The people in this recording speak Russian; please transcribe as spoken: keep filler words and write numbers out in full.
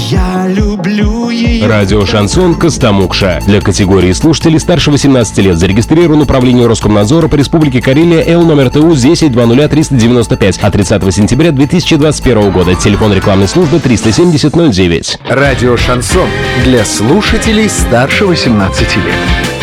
Я люблю ее. Радио «Шансон» Костомукша. Для категории слушателей старше восемнадцати лет зарегистрирован управлением Роскомнадзора по Республике Карелия Л номер ТУ десять двадцать ноль триста девяносто пять от тридцатого сентября две тысячи двадцать первого года. Телефон рекламной службы триста семьдесят ноль девять. Радио «Шансон» для слушателей старше восемнадцати лет.